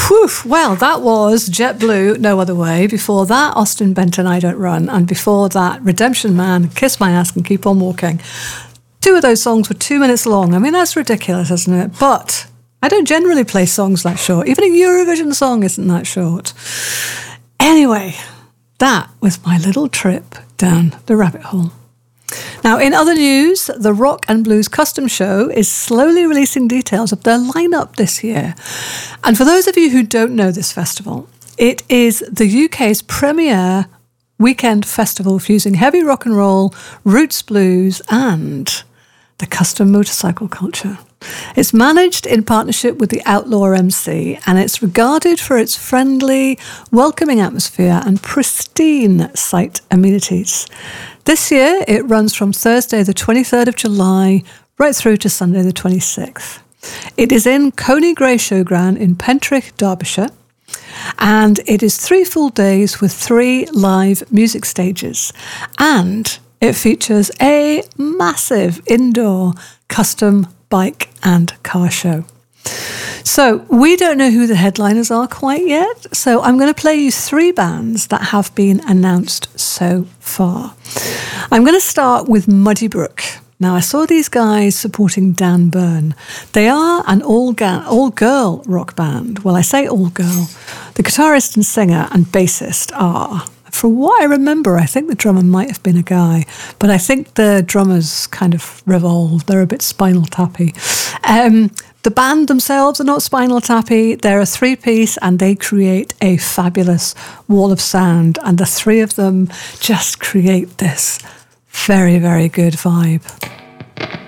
Whew, well, that was JetBlue, No Other Way. Before that, Austin Benton, I Don't Run. And before that, Redemption Man, Kiss My Ass and Keep On Walking. 2 of those songs were 2 minutes long. I mean, that's ridiculous, isn't it? But I don't generally play songs that short. Even a Eurovision song isn't that short. Anyway, that was my little trip down the rabbit hole. Now, in other news, the Rock and Blues Custom Show is slowly releasing details of their lineup this year. And for those of you who don't know this festival, it is the UK's premier weekend festival fusing heavy rock and roll, roots blues, and the custom motorcycle culture. It's managed in partnership with the Outlaw MC, and it's regarded for its friendly, welcoming atmosphere and pristine site amenities. This year, it runs from Thursday the 23rd of July right through to Sunday the 26th. It is in Coney Gray Showground in Pentrick, Derbyshire, and it is 3 full days with 3 live music stages, and it features a massive indoor custom bike and car show. So we don't know who the headliners are quite yet, so I'm going to play you 3 bands that have been announced so far. I'm going to start with Muddy Brook. Now, I saw these guys supporting Dan Byrne. They are an all-girl rock band. Well, I say all-girl. The guitarist and singer and bassist are, from what I remember, I think the drummer might have been a guy, but I think the drummers kind of revolve. They're a bit Spinal Tappy. The band themselves are not Spinal Tappy. They're a 3-piece and they create a fabulous wall of sound. And the 3 of them just create this very, very good vibe.